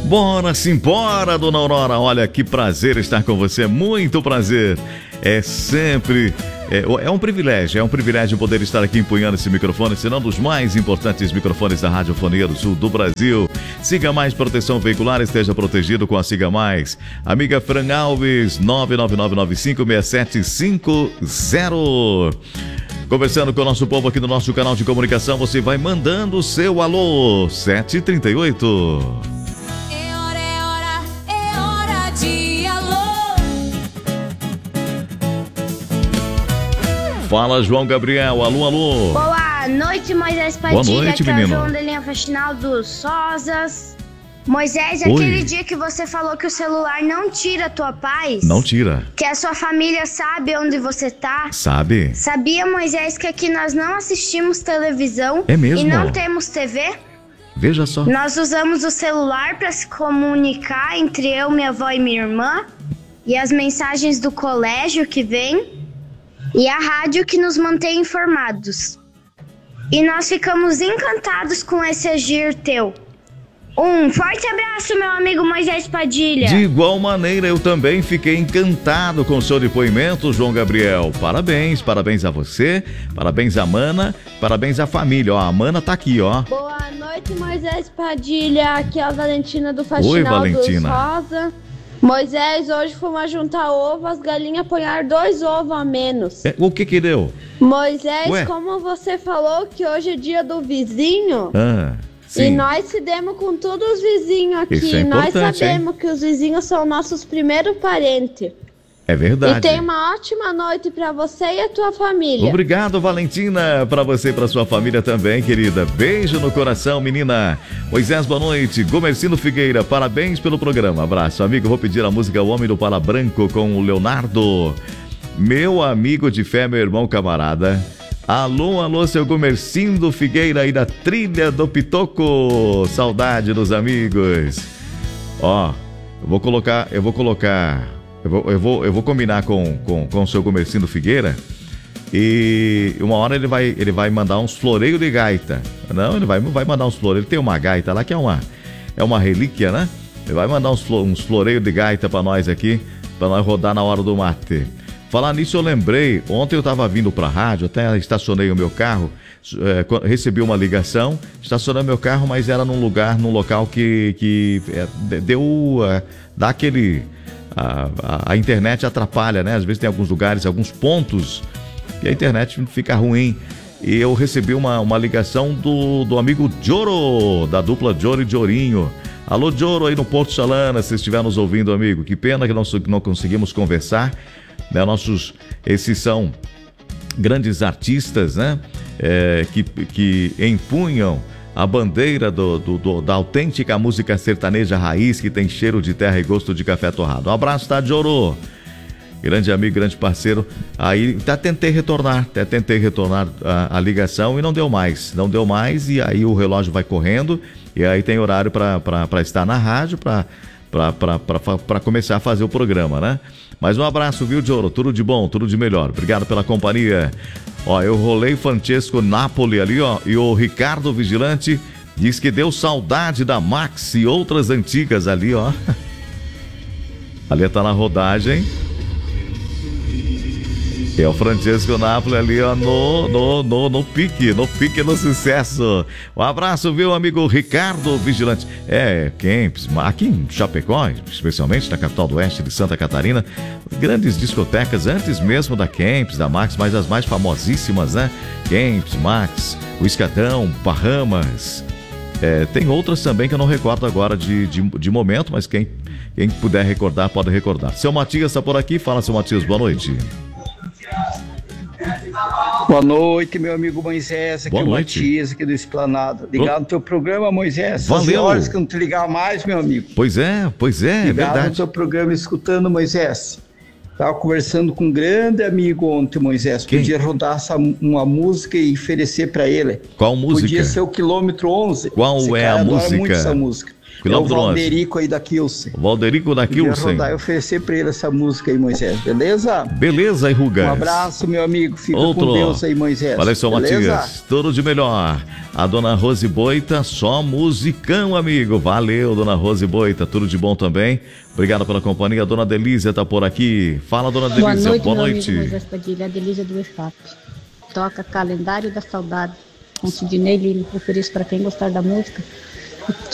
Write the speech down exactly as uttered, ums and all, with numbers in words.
Bora simbora, dona Aurora. Olha, que prazer estar com você, muito prazer. É sempre... É, é um privilégio, é um privilégio poder estar aqui empunhando esse microfone, sendo um dos mais importantes microfones da Radiofonia do Sul do Brasil. Siga Mais Proteção Veicular, esteja protegido com a Siga Mais. Amiga Fran Alves, nove nove nove nove cinco seis sete cinco zero. Conversando com o nosso povo aqui no nosso canal de comunicação, você vai mandando o seu alô, sete e trinta e oito. É hora, é hora, é hora de alô. Fala, João Gabriel, alô, alô. Boa noite, Moisés Padilha. Boa noite, aqui menino. é o João da linha Faxinal dos Rosas. Moisés, Oi. aquele dia que você falou que o celular não tira a tua paz, Não tira. que a sua família sabe onde você tá. Sabe? Sabia, Moisés, que aqui nós não assistimos televisão É mesmo? e não temos T V? Veja só. Nós usamos o celular para se comunicar entre eu, minha avó e minha irmã, e as mensagens do colégio que vem, e a rádio que nos mantém informados. E nós ficamos encantados com esse agir teu. Um forte abraço, meu amigo Moisés Padilha. De igual maneira, eu também fiquei encantado com o seu depoimento, João Gabriel. Parabéns, parabéns a você, parabéns a Mana, parabéns à família. Ó, a Mana tá aqui, ó. Boa noite, Moisés Padilha. Aqui é a Valentina do Faxinal Oi, dos Valentina. Rosa. Moisés, hoje fomos juntar ovo, as galinhas apanharam dois ovos a menos. É, o que que deu? Moisés, Ué? como você falou que hoje é dia do vizinho, Ah, e sim. nós se demos com todos os vizinhos aqui. Isso é Nós importante, sabemos que os vizinhos são nossos primeiros parentes. É verdade. E tem uma ótima noite pra você e a tua família. Obrigado, Valentina, para você e para sua família também, querida. Beijo no coração, menina. Moisés, boa noite. Gomercino Figueira, parabéns pelo programa. Abraço, amigo. Vou pedir a música O Homem do Pala Branco com o Leonardo. Meu amigo de fé, meu irmão camarada. Alô, alô, seu Gomercindo Figueira aí da Trilha do Pitoco. Saudade dos amigos. Ó, eu vou colocar, eu vou colocar... Eu vou, eu vou, eu vou combinar com, com, com o seu Gomercindo Figueira e uma hora ele vai, ele vai mandar uns floreios de gaita. Não, ele vai, vai mandar uns floreios. Ele tem uma gaita lá que é uma, é uma relíquia, né? Ele vai mandar uns, uns floreios de gaita pra nós aqui, pra nós rodar na hora do mate. Falar nisso eu lembrei, ontem eu tava vindo pra rádio, até estacionei o meu carro, é, recebi uma ligação, estacionei meu carro, mas era num lugar, num local que, que é, deu, é, dá aquele... A, a, a internet atrapalha, né? Às vezes tem alguns lugares, alguns pontos e a internet fica ruim. E eu recebi uma, uma ligação do, do amigo Joro, da dupla Joro e Jorinho. Alô, Joro, aí no Porto Salana, se estiver nos ouvindo, amigo. Que pena que nós não conseguimos conversar, né? Nossos, esses são grandes artistas, né? É, que, que empunham a bandeira do, do, do, da autêntica música sertaneja raiz que tem cheiro de terra e gosto de café torrado. Um abraço, tá, Joro? Grande amigo, grande parceiro. Aí até tentei retornar, até tentei retornar a, a ligação e não deu mais. Não deu mais e aí o relógio vai correndo e aí tem horário para estar na rádio, para começar a fazer o programa, né? Mas um abraço, viu, Joro? Tudo de bom, tudo de melhor. Obrigado pela companhia. Ó, eu rolei Francesco Napoli ali, ó, e o Ricardo Vigilante diz que deu saudade da Max e outras antigas ali, ó. Ali tá na rodagem. É o Francesco Napoli ali, ó, no, no, no, no pique, no pique do sucesso. Um abraço, viu, amigo Ricardo Vigilante. É, Camps, aqui em Chapecó, especialmente na capital do oeste de Santa Catarina, grandes discotecas antes mesmo da Camps, da Max, mas as mais famosíssimas, né? Camps, Max, o Escadão, Bahamas. É, tem outras também que eu não recordo agora de, de, de momento, mas quem, quem puder recordar, pode recordar. Seu Matias está por aqui. Fala, seu Matias, boa noite. Boa noite, meu amigo Moisés, aqui Boa é o noite. Matias, aqui do Esplanado. Ligado no teu programa, Moisés. Valeu. Fazia horas que eu não te ligava mais, meu amigo. Pois é, pois é, é Ligado no verdade. teu programa, escutando, Moisés. Estava conversando com um grande amigo ontem, Moisés. Quem? Podia rodar essa, uma música e oferecer para ele. Qual música? Podia ser o Quilômetro onze. Qual Esse é cara a adora música? muito essa música. É o Quilômetro onze. Valderico aí da Kilsen. O Valderico da Podia Kilsen. rodar e oferecer pra ele essa música aí, Moisés, beleza? Beleza, aí, Rugas. Um abraço, meu amigo. Fica Outro. com Deus aí, Moisés. Valeu, seu beleza? Matias. Tudo de melhor. A dona Rose Boita, só musicão, amigo. Valeu, dona Rose Boita. Tudo de bom também. Obrigado pela companhia. A dona Delícia tá por aqui. Fala, dona Boa Delícia. noite, Boa meu noite. amigo Moisés Padilha, a Delícia do E F A P. Toca Calendário da Saudade, com Sidney Lima. Ofereço para quem gostar da música.